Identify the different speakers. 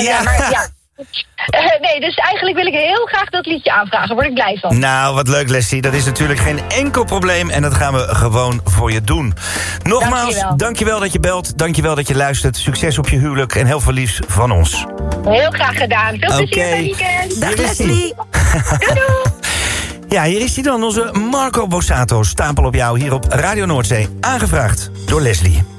Speaker 1: Ja.
Speaker 2: Maar ja. Nee, dus eigenlijk wil ik heel graag dat liedje aanvragen. Daar word ik blij van.
Speaker 1: Nou, wat leuk, Leslie. Dat is natuurlijk geen enkel probleem en dat gaan we gewoon voor je doen. Nogmaals, dankjewel dat je belt. Dankjewel dat je luistert. Succes op je huwelijk en heel veel liefs van ons.
Speaker 2: Heel graag gedaan. Veel plezier bij weekend.
Speaker 3: Dag Leslie.
Speaker 2: Doei.
Speaker 1: Ja, hier is hij dan, onze Marco Borsato. Stapel op jou hier op Radio Noordzee. Aangevraagd door Leslie.